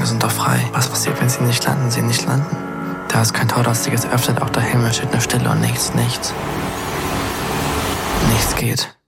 Wolken sind doch frei. Was passiert, wenn sie nicht landen? Sie nicht landen. Da ist kein Tor, das sich öffnet, auch der Himmel steht nur Stille und nichts. Nichts geht.